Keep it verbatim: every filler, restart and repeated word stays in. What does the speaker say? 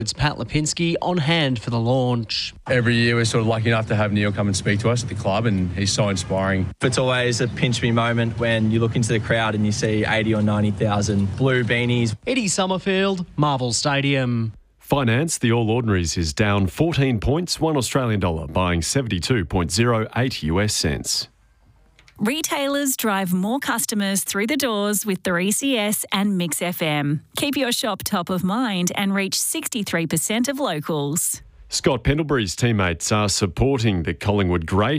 It's Pat Lipinski on hand for the launch. Every year we're sort of lucky enough to have Neil come and speak to us at the club, and he's so inspiring. It's always a pinch me moment when you look into the crowd and you see eighty or ninety thousand blue beanies. Eddie Summerfield, Marvel Stadium. Finance, the All Ordinaries is down fourteen points, one Australian dollar, buying seventy-two point oh eight US cents. Retailers drive more customers through the doors with three C S and Mix F M. Keep your shop top of mind and reach sixty-three percent of locals. Scott Pendlebury's teammates are supporting the Collingwood great